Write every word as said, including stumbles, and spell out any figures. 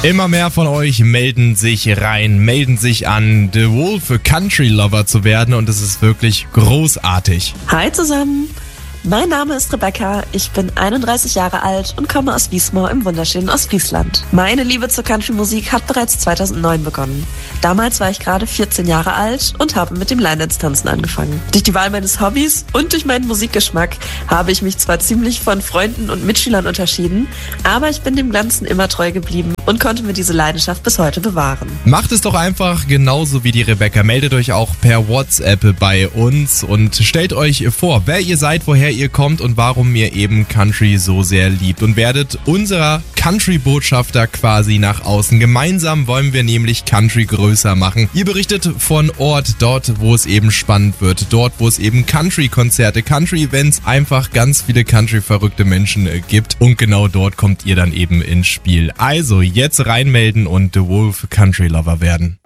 Immer mehr von euch melden sich rein, melden sich an, The Wolf Country Lover zu werden und es ist wirklich großartig. Hi zusammen, mein Name ist Rebecca, ich bin einunddreißig Jahre alt und komme aus Wiesmoor im wunderschönen Ostfriesland. Meine Liebe zur Country-Musik hat bereits zweitausendneun begonnen. Damals war ich gerade vierzehn Jahre alt und habe mit dem Line-Dance-Tanzen angefangen. Durch die Wahl meines Hobbys und durch meinen Musikgeschmack habe ich mich zwar ziemlich von Freunden und Mitschülern unterschieden, aber ich bin dem Ganzen immer treu geblieben und konnte mir diese Leidenschaft bis heute bewahren. Macht es doch einfach genauso wie die Rebecca. Meldet euch auch per WhatsApp bei uns und stellt euch vor, wer ihr seid, woher ihr kommt und warum ihr eben Country so sehr liebt und werdet unserer Country-Botschafter quasi nach außen. Gemeinsam wollen wir nämlich Country größer machen. Ihr berichtet von Ort, dort wo es eben spannend wird, dort wo es eben Country-Konzerte, Country-Events, einfach ganz viele Country-verrückte Menschen gibt und genau dort kommt ihr dann eben ins Spiel. Also jetzt reinmelden und The Wolf Country Lover werden.